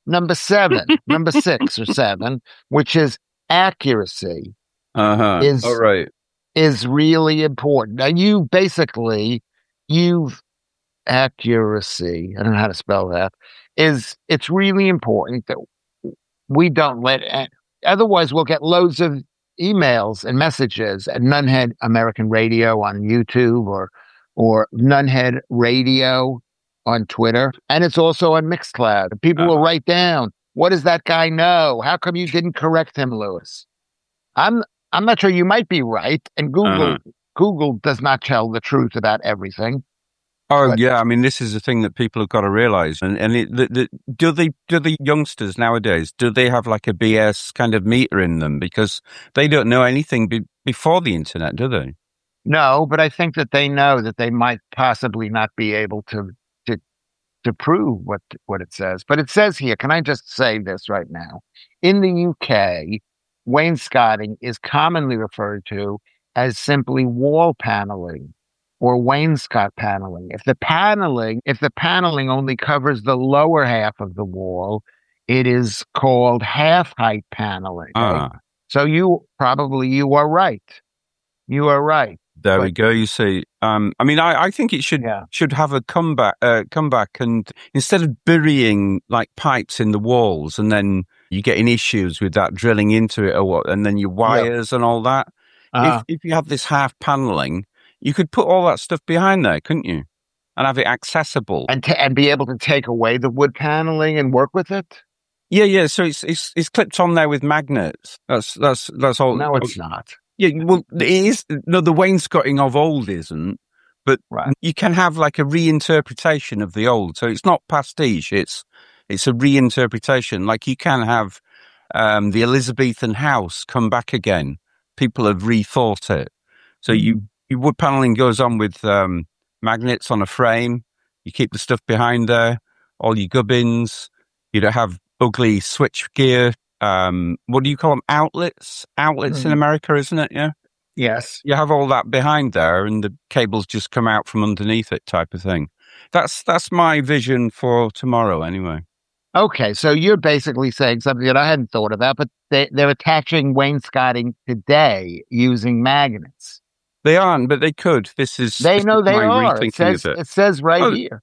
number 6 or 7, which is accuracy, All is right. is really important. Now you've accuracy. I don't know how to spell that. It's really important that we don't otherwise we'll get loads of emails and messages at Nunhead American Radio on YouTube or Nunhead Radio on Twitter. And it's also on Mixcloud. People will write down, what does that guy know? How come you didn't correct him, Lewis? I'm not sure. You might be right. And Google does not tell the truth about everything. Oh, yeah. I mean, this is the thing that people have got to realize. Do the youngsters nowadays, do they have like a BS kind of meter in them? Because they don't know anything before the internet, do they? No, but I think that they know that they might possibly not be able to prove what it says. But it says here, can I just say this right now? In the UK, wainscoting is commonly referred to as simply wall paneling or wainscot paneling. If the paneling only covers the lower half of the wall, it is called half height paneling. So you are right. You are right. There we go. You see, I mean, I think it should have a comeback, and instead of burying like pipes in the walls, and then you getting issues with that drilling into it or what, and then your wires and all that. If you have this half paneling, you could put all that stuff behind there, couldn't you? And have it accessible and be able to take away the wood paneling and work with it. Yeah. So it's clipped on there with magnets. That's all. No, it's not. Yeah, well, it is. No, the wainscoting of old isn't, but you can have like a reinterpretation of the old. So it's not pastiche. It's a reinterpretation. Like you can have the Elizabethan house come back again. People have rethought it. So your wood paneling goes on with magnets on a frame. You keep the stuff behind there. All your gubbins. You don't have ugly switch gear. What do you call them? Outlets in America, isn't it? Yeah. Yes. You have all that behind there and the cables just come out from underneath it type of thing. That's my vision for tomorrow anyway. Okay. So you're basically saying something that I hadn't thought about, but they're attaching wainscoting today using magnets. They aren't, but they could. They are. It says right here.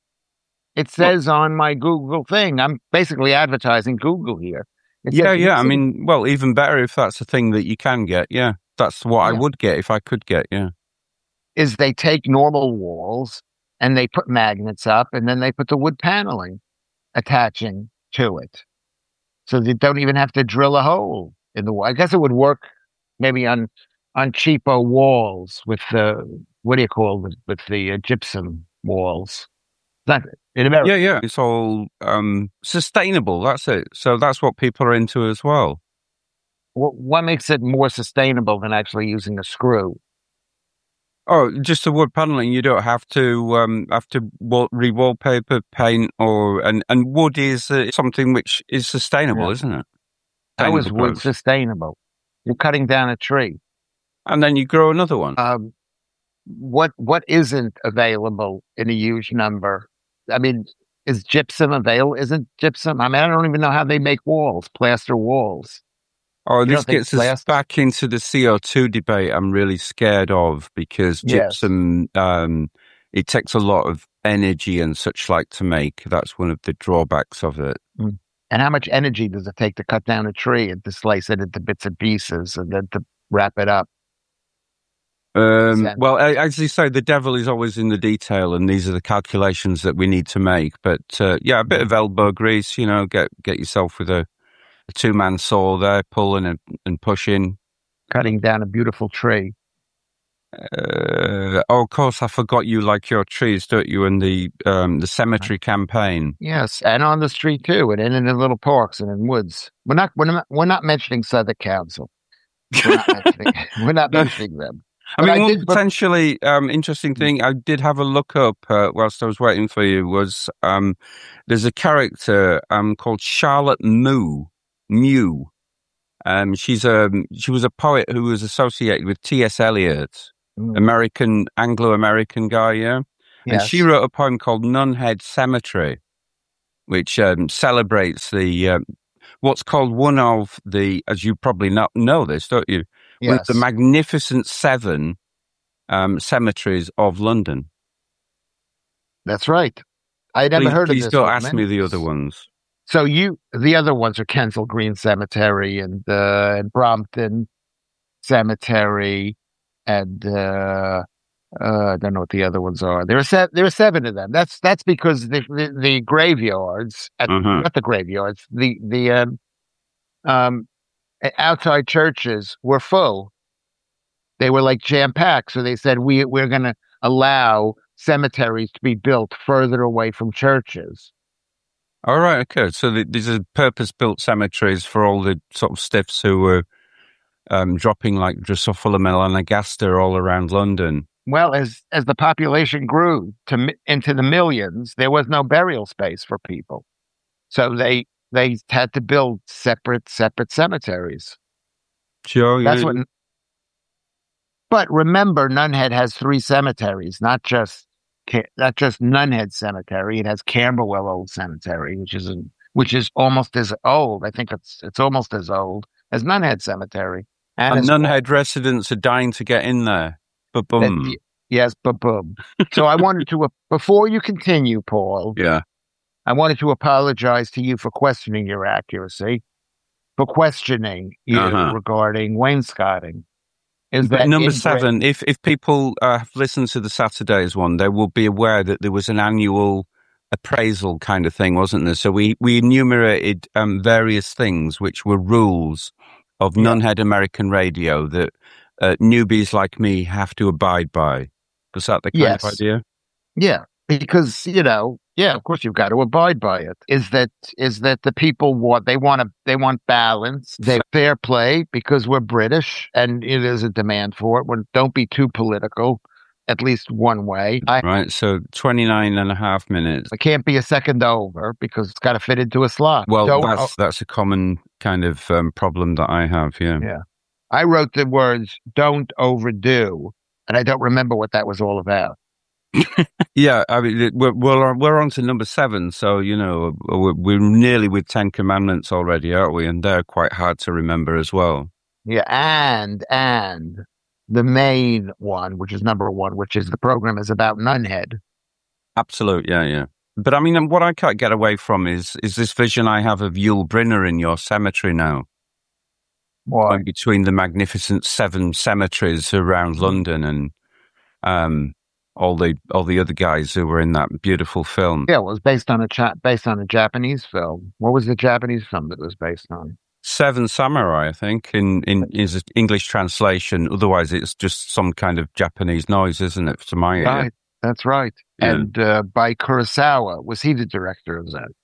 It says on my Google thing. I'm basically advertising Google here. I mean, well, even better if that's a thing that you can get. Yeah, that's what I would get if I could get. Yeah, is they take normal walls and they put magnets up, and then they put the wood paneling attaching to it, so they don't even have to drill a hole in the wall. I guess it would work maybe on cheaper walls with the with the gypsum walls. Not in America. Yeah. It's all sustainable. That's it. So that's what people are into as well. What makes it more sustainable than actually using a screw? Oh, just the wood paneling. You don't have to re-wallpaper, paint, and wood is something which is sustainable, isn't it? How is wood sustainable? You're cutting down a tree, and then you grow another one. What isn't available in a huge number? I mean, is gypsum available? Isn't gypsum? I mean, I don't even know how they make walls, plaster walls. Oh, this gets us back into the CO2 debate I'm really scared of, because gypsum, it takes a lot of energy and such like to make. That's one of the drawbacks of it. And how much energy does it take to cut down a tree and to slice it into bits and pieces and then to wrap it up? Well, as you say, the devil is always in the detail, and these are the calculations that we need to make. But a bit of elbow grease, get yourself with a 2-man saw there, pulling and pushing, cutting down a beautiful tree. Of course, I forgot you like your trees, don't you? In the cemetery campaign, yes, and on the street too, and in the little parks and in woods. We're not mentioning Southern Council. We're not mentioning them. I mean, one potentially interesting thing I did have a look up whilst I was waiting for you was there's a character called Charlotte Mew. She was a poet who was associated with T.S. Eliot, Anglo-American guy, yeah? Yes. And she wrote a poem called Nunhead Cemetery. which celebrates the what's called one of the, as you probably know this, don't you? Yes. One of the Magnificent Seven cemeteries of London. That's right. I never heard of this. Please don't ask me the other ones. So the other ones are Kensal Green Cemetery and Brompton Cemetery, and I don't know what the other ones are. There are seven of them. That's because the graveyards, not the graveyards, the outside churches were full. They were like jam packed. So they said we're going to allow cemeteries to be built further away from churches. All right, okay. So these are purpose-built cemeteries for all the sort of stiffs who were dropping like Drosophila melanogaster all around London. Well, as the population grew into the millions, there was no burial space for people, so they had to build separate cemeteries. Sure, that's what. But remember, Nunhead has 3 cemeteries, not just Nunhead Cemetery. It has Camberwell Old Cemetery, which is almost as old. I think it's almost as old as Nunhead Cemetery. And Nunhead residents are dying to get in there. Ba-boom. Yes, ba-boom. So I wanted to, before you continue, Paul. Yeah. I wanted to apologize to you for questioning your accuracy, for questioning you regarding wainscoting. But number 7, if people have listened to the Saturdays one, they will be aware that there was an annual appraisal kind of thing, wasn't there? So we enumerated various things which were rules of Nunhead American radio that newbies like me have to abide by. Was that the kind of idea? Yeah, because, of course you've got to abide by it. Is that the people they want balance, fair play, because we're British and there's a demand for it. Don't be too political, at least one way. Right, so 29 and a half minutes. It can't be a second over because it's got to fit into a slot. Well, that's a common kind of problem that I have, Yeah. I wrote the words, don't overdo, and I don't remember what that was all about. Yeah, I mean, we're on to number 7, so, we're nearly with 10 commandments already, aren't we? And they're quite hard to remember as well. Yeah, and the main one, which is number 1, which is the program is about Nunhead. Absolute, yeah. But I mean, what I can't get away from is this vision I have of Yul Brynner in your cemetery now. Why? Between the Magnificent 7 cemeteries around London and all the other guys who were in that beautiful film. Yeah, it was based on a Japanese film. What was the Japanese film that was based on? 7 Samurai, I think, in his English translation. Otherwise, it's just some kind of Japanese noise, isn't it? To my ear. Right, that's right. Yeah. And by Kurosawa, was he the director of that?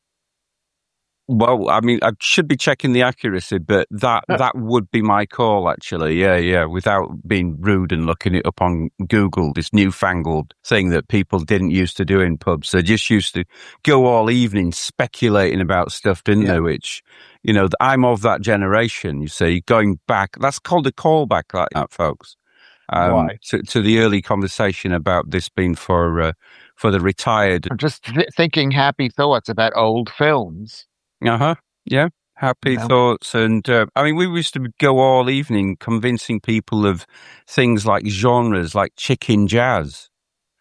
Well, I mean, I should be checking the accuracy, but that would be my call, actually. Yeah, without being rude and looking it up on Google, this newfangled thing that people didn't used to do in pubs. They just used to go all evening speculating about stuff, didn't they? Which, I'm of that generation, you see, going back. That's called a callback, like that, folks. Why? To the early conversation about this being for the retired. I'm just thinking happy thoughts about old films. Yeah. Happy thoughts. And I mean, we used to go all evening convincing people of things like genres like chicken jazz,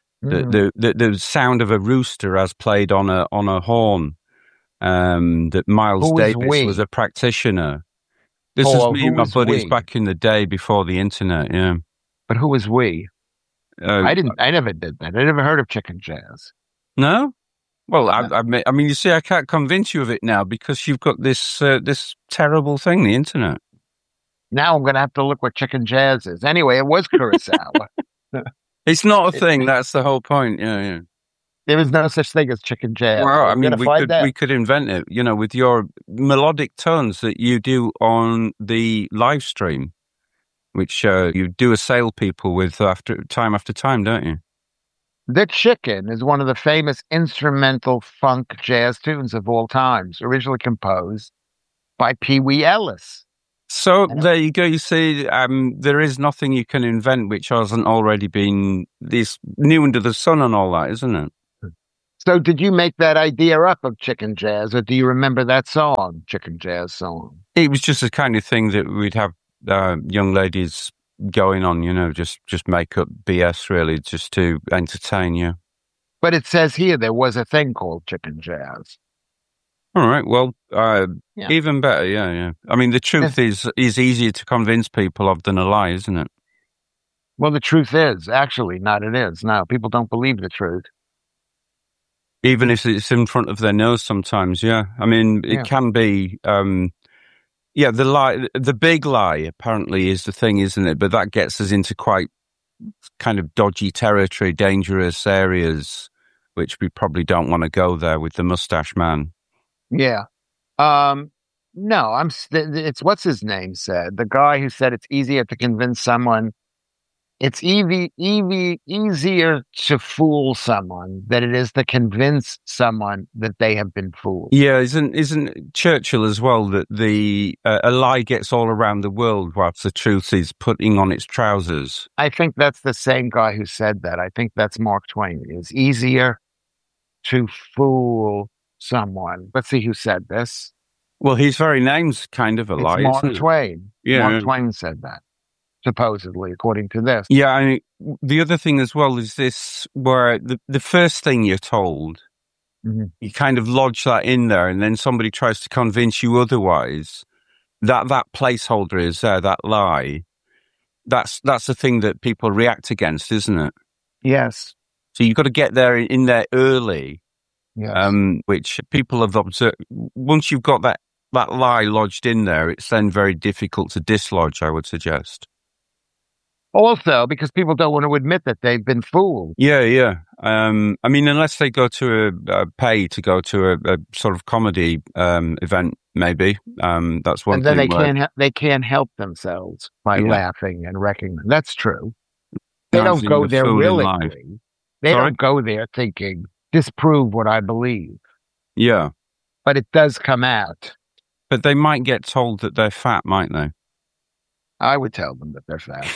the sound of a rooster as played on a horn, that Miles Davis was a practitioner. This is me and my buddies back in the day before the internet, yeah. But who was we? I never did that. I never heard of chicken jazz. No? Well, I mean, you see, I can't convince you of it now because you've got this terrible thing, the internet. Now I'm going to have to look what chicken jazz is. Anyway, it was Kurosawa. It's not a thing. That's the whole point. Yeah. There is no such thing as chicken jazz. Well, I mean, we could invent it, with your melodic tones that you do on the live stream, which you do assail people with after time, don't you? The Chicken is one of the famous instrumental funk jazz tunes of all times, originally composed by Pee Wee Ellis. So there you go. You see, there is nothing you can invent which hasn't already been this new under the sun and all that, isn't it? So did you make that idea up of chicken jazz, or do you remember that song, chicken jazz song? It was just the kind of thing that we'd have young ladies going on, just make up BS really, just to entertain you. But it says here there was a thing called chicken jazz. All right. Well, even better. Yeah. I mean, the truth is easier to convince people of than a lie, isn't it? Well, the truth is actually not. It is. No, people don't believe the truth. Even if it's in front of their nose sometimes, yeah. I mean, it can be, the lie, the big lie apparently is the thing, isn't it? But that gets us into quite kind of dodgy territory, dangerous areas, which we probably don't want to go there with the mustache man. Yeah. No, it's what's his name said. The guy who said it's easier to convince someone. It's easier to fool someone than it is to convince someone that they have been fooled. Yeah, isn't Churchill as well that a lie gets all around the world whilst the truth is putting on its trousers? I think that's the same guy who said that. I think that's Mark Twain. It's easier to fool someone. Let's see who said this. Well, his very name's kind of a lie. Mark Twain. Yeah. Mark Twain said that. Supposedly, according to this. Yeah, I mean, the other thing as well is this, where the first thing you're told, you kind of lodge that in there, and then somebody tries to convince you otherwise. That placeholder is there, that lie. That's the thing that people react against, isn't it? Yes. So you've got to get there in there early. Yes. Which people have observed. Once you've got that lie lodged in there, it's then very difficult to dislodge, I would suggest. Also, because people don't want to admit that they've been fooled. Yeah. I mean, unless they go to pay to go to a sort of comedy event, maybe that's one. And then they can't help themselves by laughing and wrecking. That's true. They don't go there willingly. They don't go there thinking, disprove what I believe. Yeah, but it does come out. But they might get told that they're fat, might they? I would tell them that they're fat.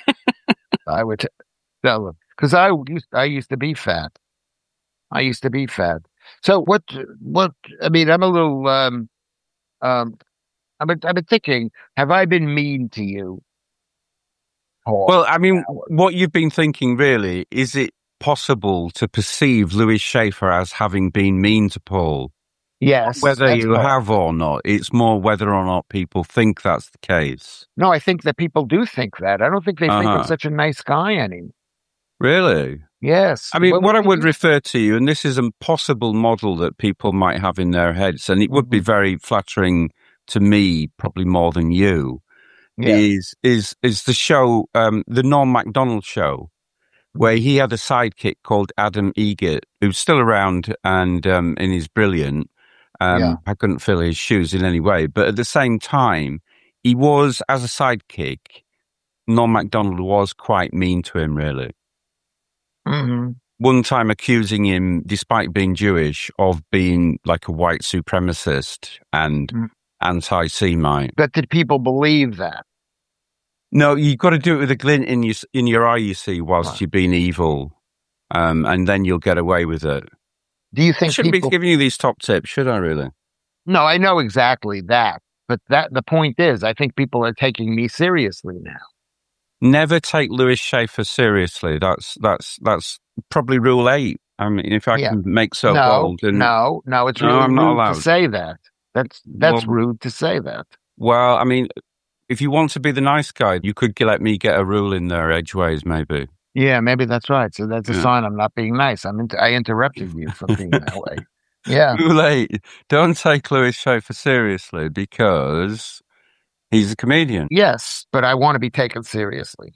I would tell them, because I used to be fat. So what? I mean, I'm a little. I've been thinking. Have I been mean to you, Paul? Well, I mean, what you've been thinking really is it possible to perceive Louis Schaefer as having been mean to Paul? Yes. Whether you have or not, it's more whether or not people think that's the case. No, I think that people do think that. I don't think they think I'm such a nice guy anymore. Really? Yes. I mean, what I would refer to you, and this is a possible model that people might have in their heads, and it would be very flattering to me, probably more than you, is the show, the Norm Macdonald show, where he had a sidekick called Adam Egert, who's still around and is brilliant. I couldn't fill his shoes in any way, but at the same time, he was, as a sidekick, Norm Macdonald was quite mean to him, really. Mm-hmm. One time accusing him, despite being Jewish, of being like a white supremacist and anti-Semite. But did people believe that? No, you've got to do it with a glint in your eye, you see, whilst you're being evil, and then you'll get away with it. Do you think I shouldn't be giving you these top tips, should I really? No, I know exactly that. But the point is, I think people are taking me seriously now. Never take Louis Schaefer seriously. That's probably rule 8. I mean, if I can make so bold. No, it's really rude to say that. That's rude to say that. Well, I mean, if you want to be the nice guy, you could let me get a rule in there edgeways, maybe. Yeah, maybe that's right. So that's a sign I'm not being nice. I interrupted you from being that way. Yeah. Rule 8. Don't take Louis Schaefer seriously because he's a comedian. Yes, but I want to be taken seriously.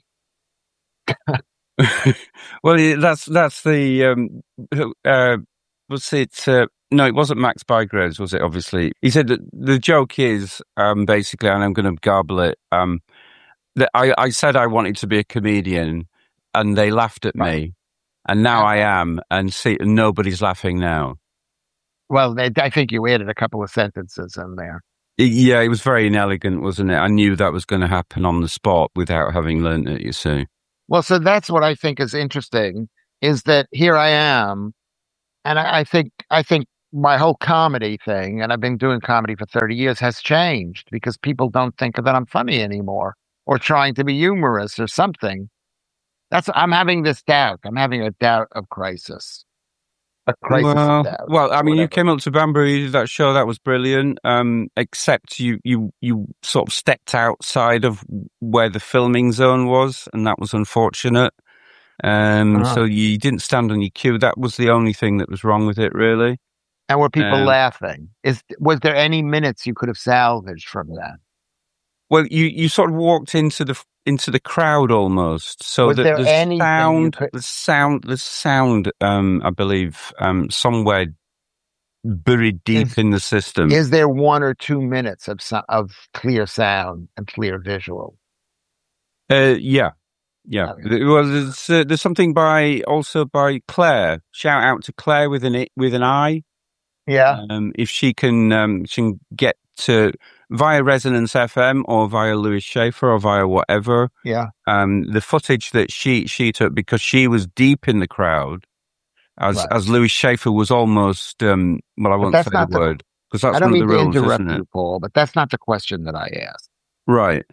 Well, that's the was it? No, it wasn't Max Bygraves, was it? Obviously, he said that the joke is basically, and I'm going to garble it. That I said I wanted to be a comedian, and they laughed at me, and now I am, and see, nobody's laughing now. Well, I think you added a couple of sentences in there. Yeah, it was very inelegant, wasn't it? I knew that was going to happen on the spot without having learned it, you see. Well, so that's what I think is interesting, is that here I am, And I think my whole comedy thing, and I've been doing comedy for 30 years, has changed because people don't think that I'm funny anymore or trying to be humorous or something. I'm having this doubt. I'm having a doubt of crisis, a crisis of doubt, I or mean, you whatever. came up to Banbury, you did that show, that was brilliant. Except you sort of stepped outside of where the filming zone was, and that was unfortunate. Uh-huh. So you didn't stand on your cue. That was the only thing that was wrong with it, really. And were people Um, laughing? Was there any minutes you could have salvaged from that? well, you sort of walked into the crowd almost, so Was that there anything you could? the sound, I believe, somewhere buried deep Is in the system. is there 1 or 2 minutes of clear sound and clear visual? Yeah. Yeah, Okay. well, there's something by Claire. Shout out to Claire with an I. Yeah, If she can get to via Resonance FM or via Lewis Schaefer or via whatever. yeah, The footage that she took, because she was deep in the crowd, right. as Lewis Schaefer was almost well, I But won't say that's the not the. word because I that's don't one of mean the to rules, isn't interrupt it? you, Paul, but that's not the question that I asked. Right.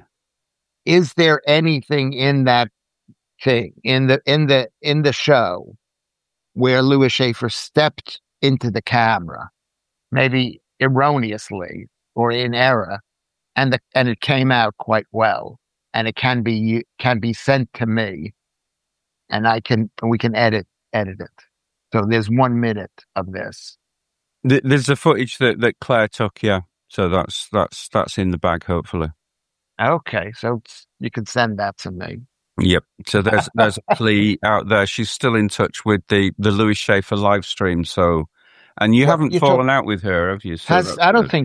Is there anything in that thing in the show where Louis Schaefer stepped into the camera, maybe erroneously or in error, and it came out quite well, and it can be sent to me, and we can edit it. So there's 1 minute of this. There's the footage that Claire took, yeah. So that's in the bag, hopefully. Okay, so you can send that to me. Yep. So there's a plea out there. She's still in touch with the Louis Schaefer live stream. So, and you What haven't you told fallen out with her, have you? So has that's I don't good. think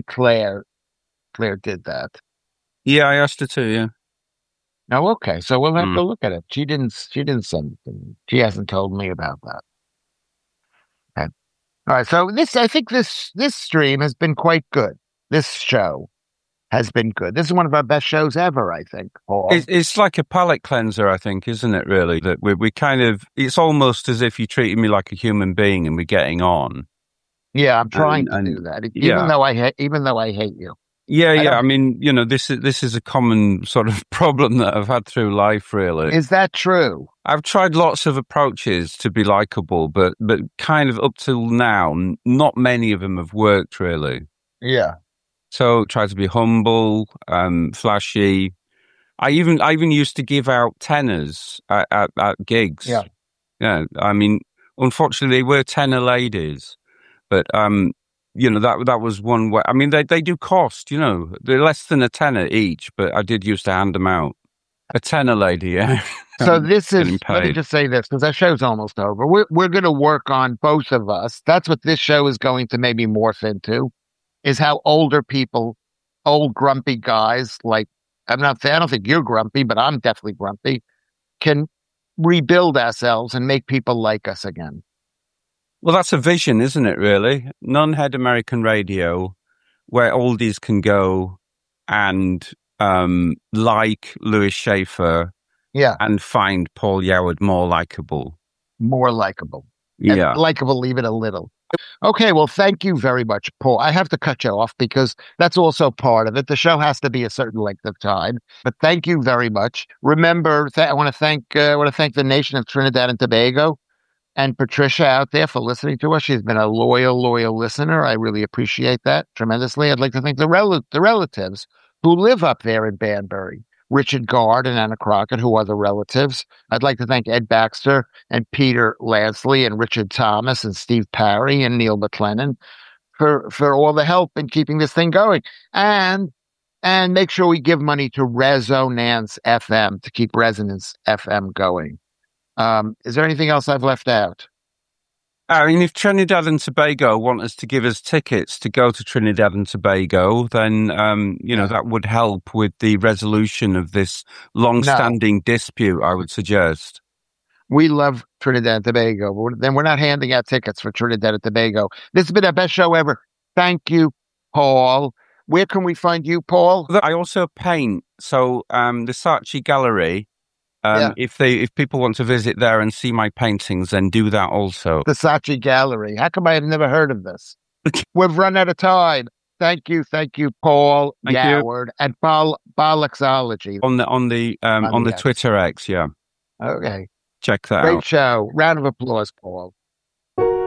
Claire did that. Yeah, I asked her to. Yeah. No, okay, so we'll have Mm. to look at it. She didn't send it to me. She hasn't told me about that. Okay. All right, so I think this stream has been quite good. This show has been good. This is one of our best shows ever, I think, Paul. It's like a palate cleanser, I think, isn't it? Really, that we kind of, it's almost as if you're treating me like a human being and we're getting on. Yeah, I'm trying to And do that, yeah. even though I hate you. Yeah, I yeah. don't. I mean, this is a common sort of problem that I've had through life, really. Is that true? I've tried lots of approaches to be likable, but kind of up till now, not many of them have worked really. Yeah. So try to be humble, flashy. I even used to give out tenors at gigs. Yeah. Yeah, I mean, unfortunately, they were tenor ladies, but that was one way. I mean, they do cost. They're less than a tenner each, but I did used to hand them out. A tenor lady, yeah. So this Getting is. Let me paid. just say this because our show's almost over. We're going to work on both of us. That's what this show is going to maybe morph into. Is how older people, old grumpy guys like I'm not. I don't think you're grumpy, but I'm definitely grumpy. Can rebuild ourselves and make people like us again. Well, that's a vision, isn't it, really? Non-head American radio, where oldies can go and like Lewis Schaefer Yeah, and find Paul Yoward more likable. more likable and Yeah. likable even a little. Okay, well, thank you very much, Paul. I have to cut you off because that's also part of it. The show has to be a certain length of time. But thank you very much. Remember, I want to thank the nation of Trinidad and Tobago and Patricia out there for listening to us. She's been a loyal listener. I really appreciate that tremendously. I'd like to thank the relatives who live up there in Banbury. Richard Gard and Anna Crockett, who are the relatives. I'd like to thank Ed Baxter and Peter Lansley and Richard Thomas and Steve Parry and Neil McLennan for all the help in keeping this thing going. And make sure we give money to Resonance FM to keep Resonance FM going. Is there anything else I've left out? I mean, if Trinidad and Tobago want us to give us tickets to go to Trinidad and Tobago, then, that would help with the resolution of this long-standing dispute, I would suggest. We love Trinidad and Tobago. Then we're not handing out tickets for Trinidad and Tobago. This has been our best show ever. Thank you, Paul. Where can we find you, Paul? I also paint. So the Saatchi Gallery If people want to visit there and see my paintings, then do that also. The Saatchi Gallery. How come I have never heard of this? We've run out of time. Thank you, Paul Goward and Bollocksology on the Twitter X. Yeah. Okay. Check that out. Great show. Round of applause, Paul.